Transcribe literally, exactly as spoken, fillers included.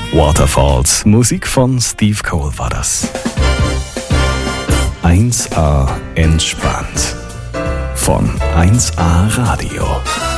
Waterfalls, Musik von Steve Cole war das. eins A entspannt. Von eins A Radio.